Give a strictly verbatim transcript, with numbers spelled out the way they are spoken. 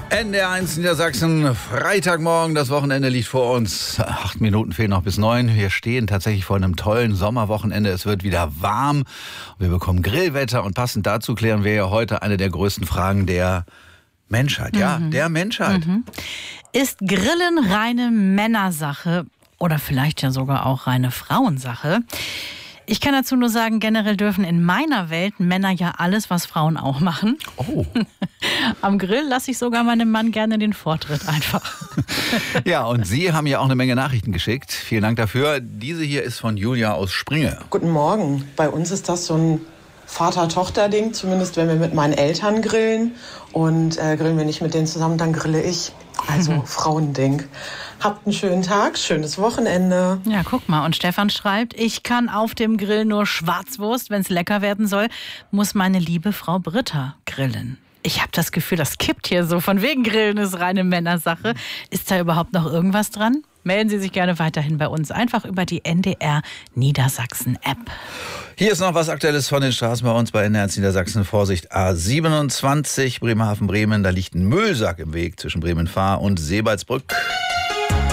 N D R eins Niedersachsen, Freitagmorgen, das Wochenende liegt vor uns. Acht Minuten fehlen noch bis neun. Wir stehen tatsächlich vor einem tollen Sommerwochenende. Es wird wieder warm. Wir bekommen Grillwetter und passend dazu klären wir ja heute eine der größten Fragen der Menschheit. Ja, mhm. der Menschheit. Mhm. Ist Grillen reine Männersache oder vielleicht ja sogar auch reine Frauensache? Ich kann dazu nur sagen, generell dürfen in meiner Welt Männer ja alles, was Frauen auch machen. Oh. Am Grill lasse ich sogar meinem Mann gerne den Vortritt einfach. Ja, und Sie haben ja auch eine Menge Nachrichten geschickt. Vielen Dank dafür. Diese hier ist von Julia aus Springe. Guten Morgen. Bei uns ist das so ein Vater-Tochter-Ding, zumindest wenn wir mit meinen Eltern grillen. Und äh, grillen wir nicht mit denen zusammen, dann grille ich. Also mhm. Frauending. Habt einen schönen Tag, schönes Wochenende. Ja, guck mal. Und Stefan schreibt, ich kann auf dem Grill nur Schwarzwurst. Wenn es lecker werden soll, muss meine liebe Frau Britta grillen. Ich habe das Gefühl, das kippt hier so. Von wegen Grillen ist reine Männersache. Ist da überhaupt noch irgendwas dran? Melden Sie sich gerne weiterhin bei uns. Einfach über die N D R Niedersachsen App. Hier ist noch was Aktuelles von den Straßen bei uns bei N D R Niedersachsen. Vorsicht, A siebenundzwanzig, Bremerhaven-Bremen. Da liegt ein Müllsack im Weg zwischen Bremen-Fahr und Seebaldsbrück.